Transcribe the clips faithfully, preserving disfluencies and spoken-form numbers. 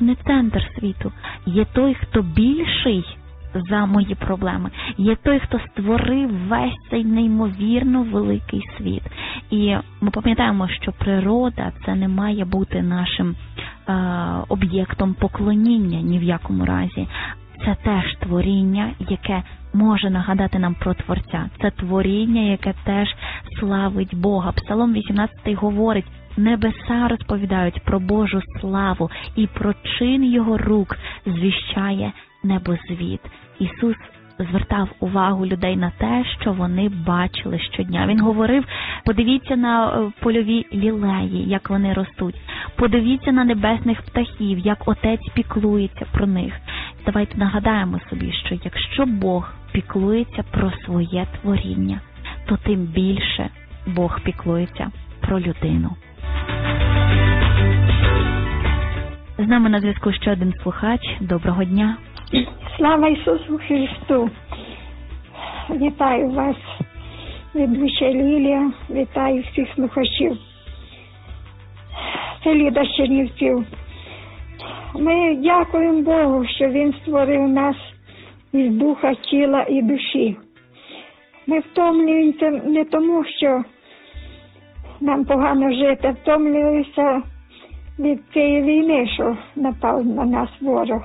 не центр світу. Є той, хто більший за мої проблеми. Є той, хто створив весь цей неймовірно великий світ. І ми пам'ятаємо, що природа – це не має бути нашим е, об'єктом поклоніння ні в якому разі. Це теж творіння, яке може нагадати нам про Творця. Це творіння, яке теж славить Бога. Псалом вісімнадцятий говорить: небеса розповідають про Божу славу, і про чин Його рук звіщає небозвід. Ісус звертав увагу людей на те, що вони бачили щодня. Він говорив: подивіться на польові лілеї, як вони ростуть. Подивіться на небесних птахів, як Отець піклується про них. Давайте нагадаємо собі, що якщо Бог піклується про своє творіння, то тим більше Бог піклується про людину. З нами на зв'язку ще один слухач. Доброго дня. Слава Ісусу Христу! Вітаю вас, ведуча Лілія, вітаю всіх слухачів. Це Ліда з Чернівців. Ми дякуємо Богу, що Він створив нас із духа, тіла і душі. Ми втомлюємося не тому, що нам погано жити, а втомлюємося від цієї війни, що напав на нас ворог.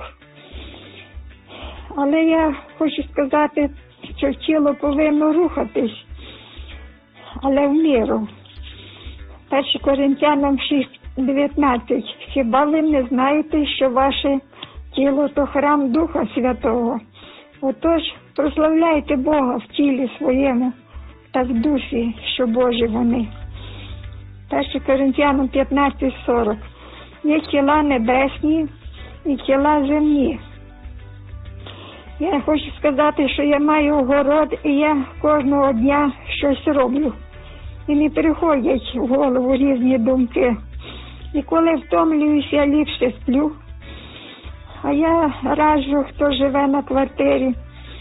Але я хочу сказати, що тіло повинно рухатись, але в міру. Перше Коринтянам шість дев'ятнадцять. Хіба ви не знаєте, що ваше тіло – то храм Духа Святого? Отож, прославляйте Бога в тілі своєму та в душі, що Божі вони. Перше Коринтянам п'ятнадцять сорок. Є тіла небесні і тіла земні. Я хочу сказати, що я маю огород, і я кожного дня щось роблю. І не приходять в голову різні думки. І коли втомлююся, я ліпше сплю. А я раджу, хто живе на квартирі,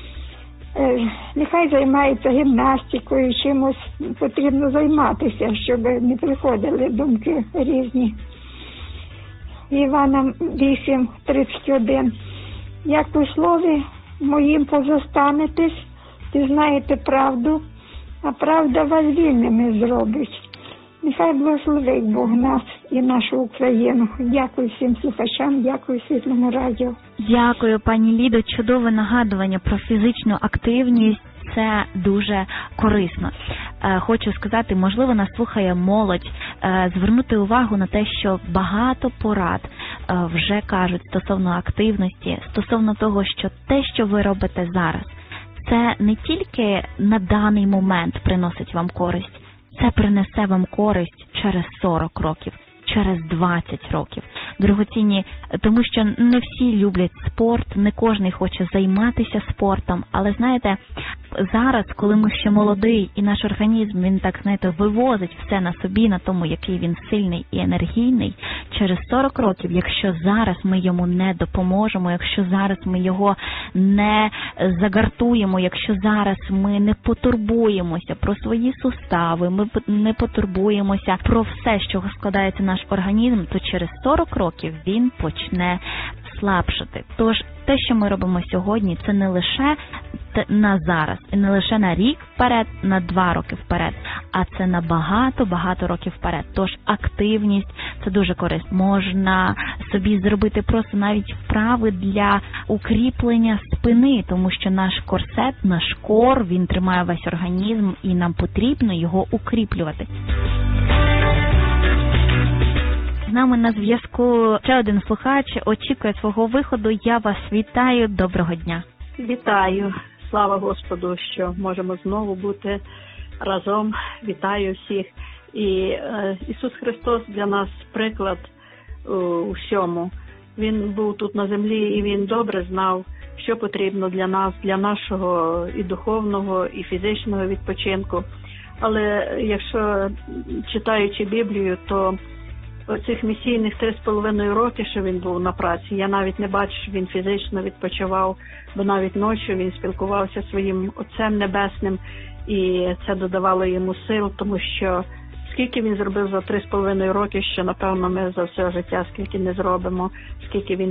нехай займається гімнастикою, чимось потрібно займатися, щоб не приходили думки різні. Івана вісім тридцять один. Як у слові моїм позостанетесь, ти знаєте правду, а правда вас вільними зробить. Нехай благословить Бог нас і нашу Україну. Дякую всім слухачам, дякую Світлому радіо. Дякую, пані Лідо. Чудове нагадування про фізичну активність. Це дуже корисно. Хочу сказати, можливо, нас слухає молодь, звернути увагу на те, що багато порад вже кажуть стосовно активності, стосовно того, що те, що ви робите зараз, це не тільки на даний момент приносить вам користь, це принесе вам користь через сорок років, через двадцять років. Дорогоцінні, тому що не всі люблять спорт, не кожен хоче займатися спортом, але знаєте, зараз, коли ми ще молодий і наш організм, він так, знаєте, вивозить все на собі, на тому, який він сильний і енергійний, через сорок років, якщо зараз ми йому не допоможемо, якщо зараз ми його не загартуємо, якщо зараз ми не потурбуємося про свої сустави, ми не потурбуємося про все, з чого складається наш організм, то через сорок років він почне слабшати. Тож те, що ми робимо сьогодні, це не лише на зараз, і не лише на рік вперед, на два роки вперед, а це на багато-багато років вперед. Тож активність – це дуже корисно. Можна собі зробити просто навіть вправи для укріплення спини, тому що наш корсет, наш кор, він тримає весь організм, і нам потрібно його укріплювати. З нами на зв'язку ще один слухач, очікує свого виходу. Я вас вітаю. Доброго дня. Вітаю. Слава Господу, що можемо знову бути разом. Вітаю всіх. І е, Ісус Христос для нас приклад у, у всьому. Він був тут на землі, і Він добре знав, що потрібно для нас, для нашого і духовного, і фізичного відпочинку. Але якщо читаючи Біблію, то оцих місійних три з половиною роки, що він був на праці, я навіть не бачу, що він фізично відпочивав, бо навіть ночі він спілкувався зі своїм Отцем Небесним, і це додавало йому сил, тому що скільки він зробив за три з половиною роки, що, напевно, ми за все життя скільки не зробимо, скільки він